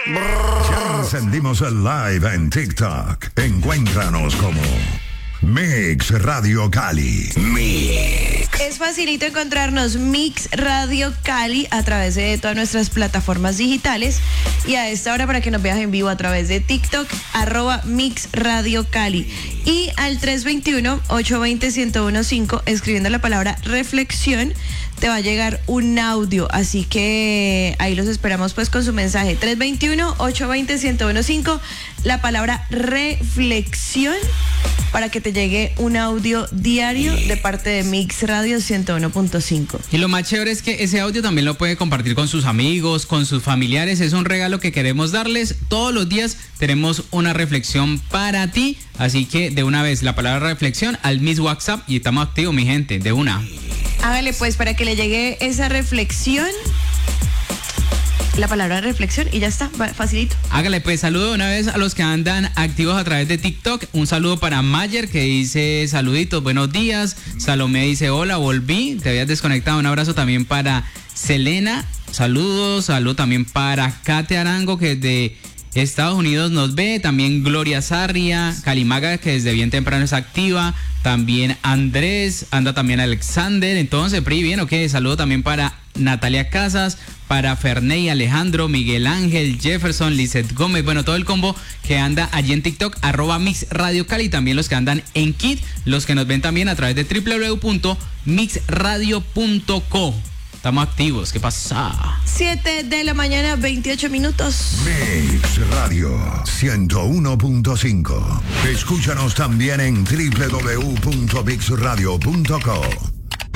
Ya encendimos el live en TikTok. Encuéntranos como Mix Radio Cali. Es facilito encontrarnos Mix Radio Cali a través de todas nuestras plataformas digitales y a esta hora para que nos veas en vivo a través de TikTok, @Mix Radio Cali. Y al 321-820-1015, escribiendo la palabra reflexión, te va a llegar un audio, así que ahí los esperamos pues con su mensaje. 321-820-1015, la palabra reflexión, para que te llegue un audio diario de parte de Mix Radio 101.5. Y lo más chévere es que ese audio también lo puede compartir con sus amigos, con sus familiares. Es un regalo que queremos darles. Todos los días tenemos una reflexión para ti. Así que de una vez la palabra reflexión al Miss WhatsApp y estamos activos, mi gente, de una. Hágale pues para que le llegue esa reflexión, la palabra reflexión, y ya está, facilito. Hágale pues, saludo de una vez a los que andan activos a través de TikTok. Un saludo para Mayer, que dice saluditos, buenos días. Salomé dice hola, volví, te habías desconectado. Un abrazo también para Selena, saludos. Saludo también para Kate Arango, que desde Estados Unidos nos ve. También Gloria Sarria, Calimaga, que desde bien temprano es activa. También Andrés, anda también Alexander. Entonces, Pri, bien, ok. Saludo también para Natalia Casas, para Ferney Alejandro, Miguel Ángel, Jefferson, Lizeth Gómez, bueno, todo el combo que anda allí en TikTok, @Mix Radio Cali, también los que andan en Kit, los que nos ven también a través de www.mixradio.co. Estamos activos, ¿qué pasa? 7 de la mañana, 28 minutos. Mix Radio 101.5. Escúchanos también en www.mixradio.co.